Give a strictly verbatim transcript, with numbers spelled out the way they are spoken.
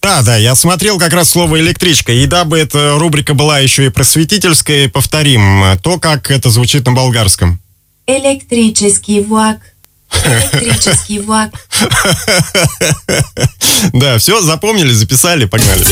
А, да, я смотрел как раз слово «электричка». И дабы эта рубрика была еще и просветительской, повторим то, как это звучит на болгарском. Электрический влак. Электрический влак. Да, все, запомнили, записали, погнали.